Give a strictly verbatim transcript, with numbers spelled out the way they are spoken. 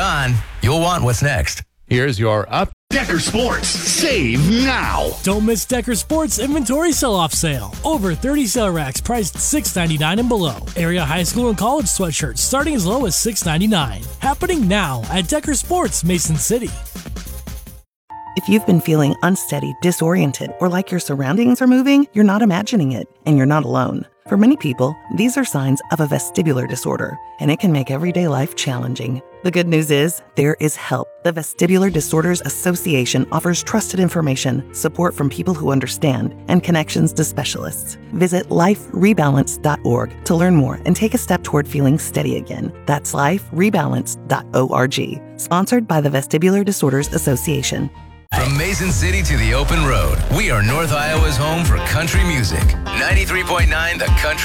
on, you'll want what's next. Here's your up. Decker Sports. Save now. Don't miss Decker Sports inventory sell-off sale. Over thirty sale racks priced six ninety-nine and below. Area high school and college sweatshirts starting as low as six ninety-nine. Happening now at Decker Sports, Mason City. If you've been feeling unsteady, disoriented, or like your surroundings are moving, you're not imagining it, and you're not alone. For many people, these are signs of a vestibular disorder, and it can make everyday life challenging. The good news is, there is help. The Vestibular Disorders Association offers trusted information, support from people who understand, and connections to specialists. Visit life rebalance dot org to learn more and take a step toward feeling steady again. That's life rebalance dot org. Sponsored by the Vestibular Disorders Association. From Mason City to the open road, we are North Iowa's home for country music. ninety-three point nine The Country